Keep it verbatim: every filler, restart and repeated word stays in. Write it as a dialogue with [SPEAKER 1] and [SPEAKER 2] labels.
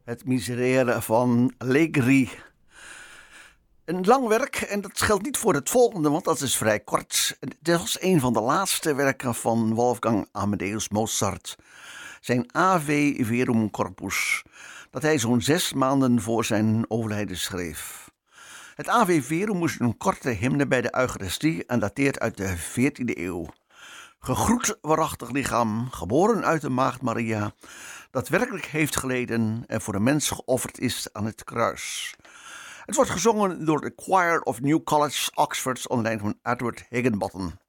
[SPEAKER 1] Het Miserere van Allegri. Een lang werk en dat geldt niet voor het volgende, want dat is vrij kort. Het was een van de laatste werken van Wolfgang Amadeus Mozart. Zijn Ave Verum Corpus, dat hij zo'n zes maanden voor zijn overlijden schreef. Het Ave Verum moest een korte hymne bij de Eucharistie en dateert uit de veertiende eeuw. Gegroet waarachtig lichaam, geboren uit de maagd Maria, dat werkelijk heeft geleden en voor de mens geofferd is aan het kruis. Het wordt gezongen door de Choir of New College, Oxford, onder leiding van Edward Higginbotham.